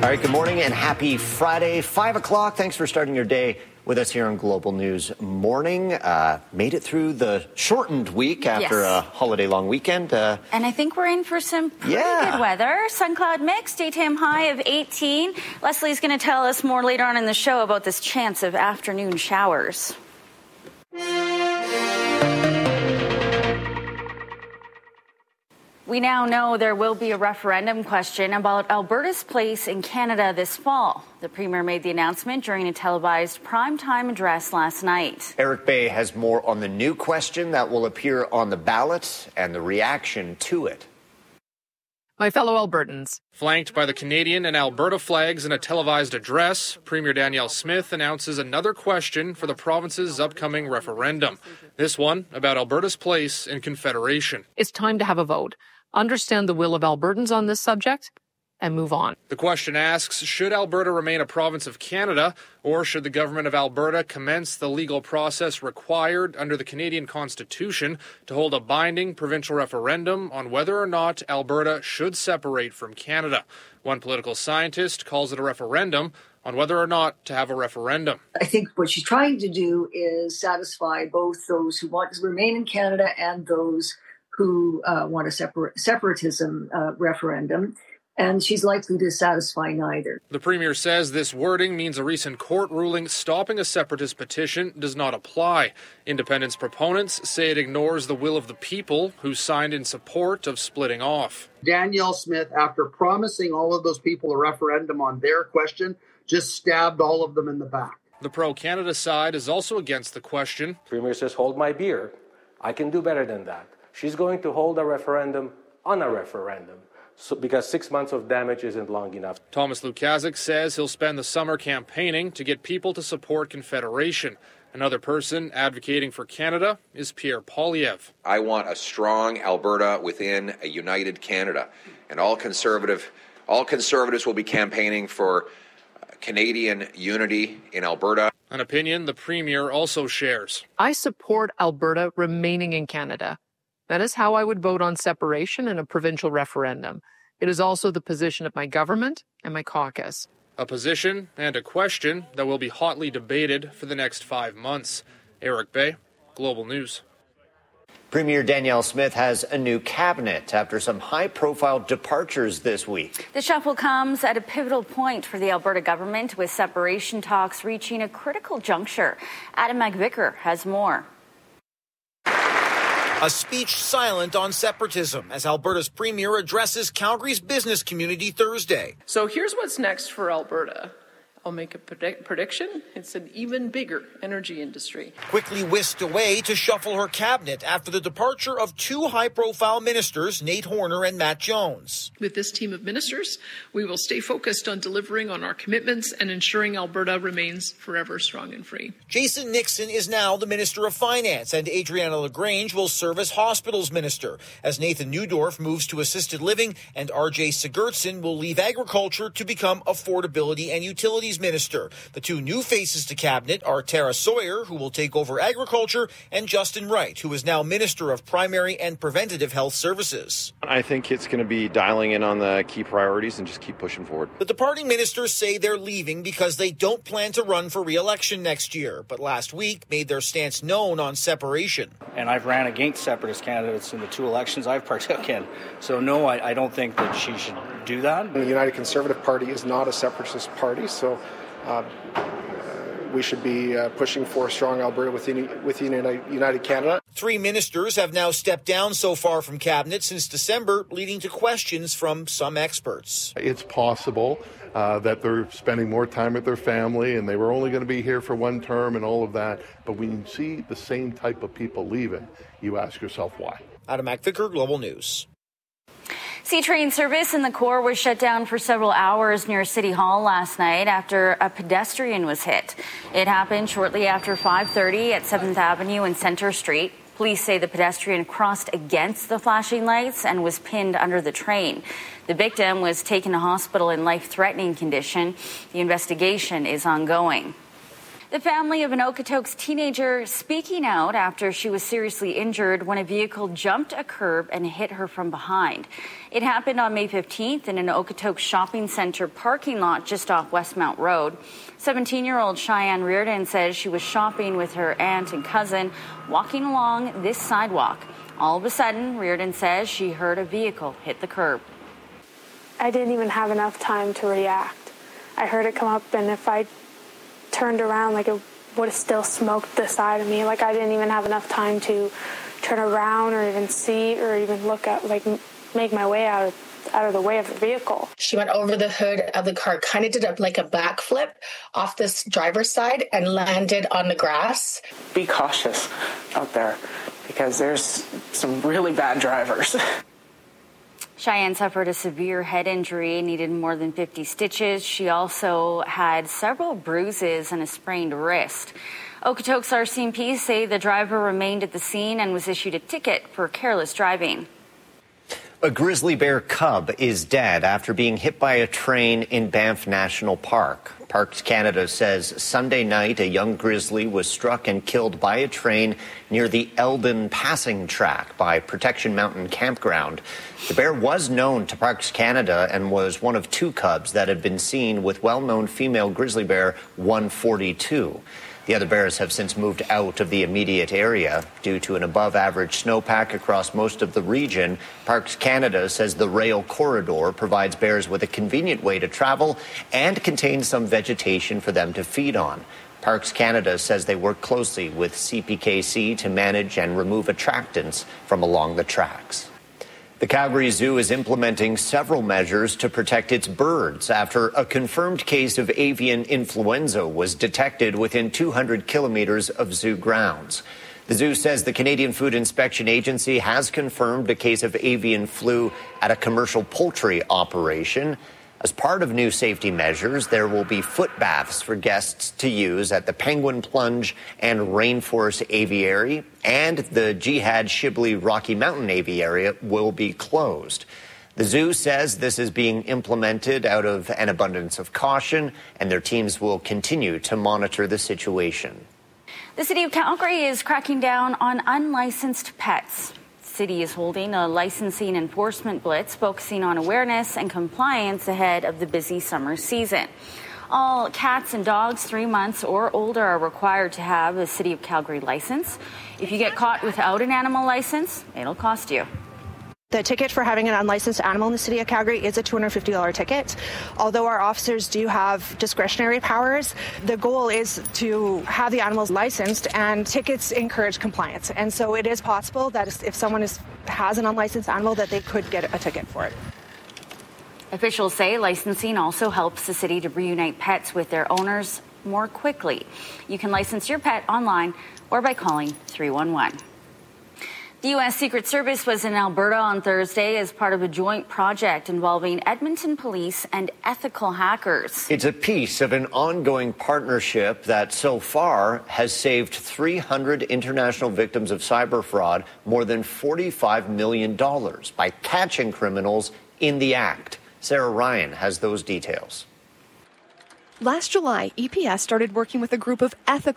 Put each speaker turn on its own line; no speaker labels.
All right, good morning and happy Friday, 5 o'clock. Thanks for starting your day with us here on Global News Morning. Made it through the shortened week after a holiday-long weekend.
And I think we're in for some pretty good weather. Sun cloud mix, daytime high of 18. Leslie's going to tell us more later on in the show about this chance of afternoon showers. We now know there will be a referendum question about Alberta's place in Canada this fall. The Premier made the announcement during a televised primetime address last night.
Eric Bay has more on the new question that will appear on the ballot and the reaction to it.
My fellow Albertans.
Flanked by the Canadian and Alberta flags in a televised address, Premier Danielle Smith announces another question for the province's upcoming referendum. This one about Alberta's place in Confederation.
It's time to have a vote, understand the will of Albertans on this subject, and move on.
The question asks, should Alberta remain a province of Canada, or should the government of Alberta commence the legal process required under the Canadian Constitution to hold a binding provincial referendum on whether or not Alberta should separate from Canada? One political scientist calls it a referendum on whether or not to have a referendum.
I think what she's trying to do is satisfy both those who want to remain in Canada and those who want a separatism referendum. And she's likely to satisfy neither.
The Premier says this wording means a recent court ruling stopping a separatist petition does not apply. Independence proponents say it ignores the will of the people who signed in support of splitting off.
Danielle Smith, after promising all of those people a referendum on their question, just stabbed all of them in the back.
The pro-Canada side is also against the question.
The Premier says, hold my beer. I can do better than that. She's going to hold a referendum on a referendum. So, because 6 months of damage isn't long enough.
Thomas Lukaszuk says he'll spend the summer campaigning to get people to support Confederation. Another person advocating for Canada is Pierre Poilievre.
I want a strong Alberta within a united Canada, and all conservatives will be campaigning for Canadian unity in Alberta.
An opinion the Premier also shares.
I support Alberta remaining in Canada. That is how I would vote on separation in a provincial referendum. It is also the position of my government and my caucus.
A position and a question that will be hotly debated for the next 5 months. Eric Bay, Global News.
Premier Danielle Smith has a new cabinet after some high-profile departures this week.
The shuffle comes at a pivotal point for the Alberta government, with separation talks reaching a critical juncture. Adam McVicker has more.
A speech silent on separatism as Alberta's premier addresses Calgary's business community Thursday.
So here's what's next for Alberta. I'll make a prediction. It's an even bigger energy industry.
Quickly whisked away to shuffle her cabinet after the departure of two high-profile ministers, Nate Horner and Matt Jones.
With this team of ministers, we will stay focused on delivering on our commitments and ensuring Alberta remains forever strong and free.
Jason Nixon is now the Minister of Finance, and Adriana LaGrange will serve as Hospitals Minister, as Nathan Neudorf moves to Assisted Living and R.J. Sigurdsson will leave Agriculture to become Affordability and Utilities Minister. The two new faces to cabinet are Tara Sawyer, who will take over agriculture, and Justin Wright, who is now Minister of Primary and Preventative Health Services.
I think it's going to be dialing in on the key priorities and just keep pushing forward.
The departing ministers say they're leaving because they don't plan to run for re-election next year, but last week made their stance known on separation.
And I've ran against separatist candidates in the two elections I've partook in. So no, I don't think that she should do that.
The United Conservative Party is not a separatist party, so we should be pushing for a strong Alberta within United Canada.
Three ministers have now stepped down so far from cabinet since December, leading to questions from some experts.
It's possible that they're spending more time with their family and they were only going to be here for one term and all of that. But when you see the same type of people leaving, you ask yourself why.
Adam McVicker, Global News.
C-train service in the core was shut down for several hours near City Hall last night after a pedestrian was hit. It happened shortly after 5:30 at 7th Avenue and Centre Street. Police say the pedestrian crossed against the flashing lights and was pinned under the train. The victim was taken to hospital in life-threatening condition. The investigation is ongoing. The family of an Okotoks teenager speaking out after she was seriously injured when a vehicle jumped a curb and hit her from behind. It happened on May 15th in an Okotoks shopping center parking lot just off Westmount Road. 17-year-old Cheyenne Reardon says she was shopping with her aunt and cousin walking along this sidewalk. All of a sudden, Reardon says she heard a vehicle hit the curb.
I didn't even have enough time to react. I heard it come up, and if I turned around, like, it would have still smoked the side of me. Like, I didn't even have enough time to turn around or even see or even look at, like, make my way out of the way of the vehicle.
She went over the hood of the car, kind of did a backflip off this driver's side and landed on the grass.
Be cautious out there because there's some really bad drivers.
Cheyenne suffered a severe head injury, needed more than 50 stitches. She also had several bruises and a sprained wrist. Okotoks RCMP say the driver remained at the scene and was issued a ticket for careless driving.
A grizzly bear cub is dead after being hit by a train in Banff National Park. Parks Canada says Sunday night a young grizzly was struck and killed by a train near the Eldon Passing Track by Protection Mountain Campground. The bear was known to Parks Canada and was one of two cubs that had been seen with well-known female grizzly bear 142. The other bears have since moved out of the immediate area due to an above-average snowpack across most of the region. Parks Canada says the rail corridor provides bears with a convenient way to travel and contains some vegetation for them to feed on. Parks Canada says they work closely with CPKC to manage and remove attractants from along the tracks. The Calgary Zoo is implementing several measures to protect its birds after a confirmed case of avian influenza was detected within 200 kilometers of zoo grounds. The zoo says the Canadian Food Inspection Agency has confirmed a case of avian flu at a commercial poultry operation. As part of new safety measures, there will be foot baths for guests to use at the Penguin Plunge and Rainforest Aviary, and the Jihad Shibli Rocky Mountain Aviary will be closed. The zoo says this is being implemented out of an abundance of caution, and their teams will continue to monitor the situation.
The City of Calgary is cracking down on unlicensed pets. The city is holding a licensing enforcement blitz focusing on awareness and compliance ahead of the busy summer season. All cats and dogs 3 months or older are required to have a City of Calgary license. If you get caught without an animal license, it'll cost you.
The ticket for having an unlicensed animal in the City of Calgary is a $250 ticket. Although our officers do have discretionary powers, the goal is to have the animals licensed, and tickets encourage compliance. And so it is possible that if someone has an unlicensed animal, that they could get a ticket for it.
Officials say licensing also helps the city to reunite pets with their owners more quickly. You can license your pet online or by calling 311. The U.S. Secret Service was in Alberta on Thursday as part of a joint project involving Edmonton police and ethical hackers.
It's a piece of an ongoing partnership that so far has saved 300 international victims of cyber fraud more than $45 million by catching criminals in the act. Sarah Ryan has those details.
Last July, EPS started working with a group of ethical